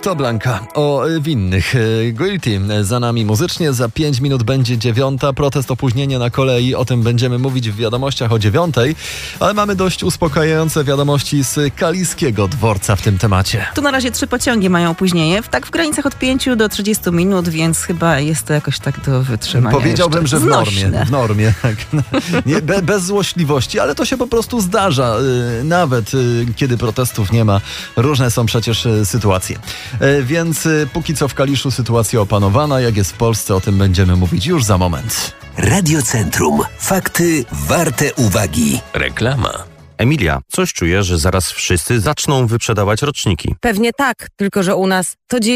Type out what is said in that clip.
To Blanka o winnych. Guilty za nami muzycznie, za 5 minut będzie 9:00. Protest, opóźnienie na kolei, o tym będziemy mówić w wiadomościach o 9:00, ale mamy dość uspokajające wiadomości z Kaliskiego Dworca w tym temacie. Tu na razie 3 pociągi mają opóźnienie, w granicach od 5 do 30 minut, więc chyba jest to jakoś tak do wytrzymania. Powiedziałbym, że w normie. Tak. Nie, bez złośliwości, ale to się po prostu zdarza, nawet kiedy protestów nie ma. Różne są przecież sytuacje. Więc póki co w Kaliszu sytuacja opanowana. Jak jest w Polsce, o tym będziemy mówić już za moment. Radiocentrum. Fakty warte uwagi. Reklama. Emilia, coś czuję, że zaraz wszyscy zaczną wyprzedawać roczniki. Pewnie tak, tylko że u nas to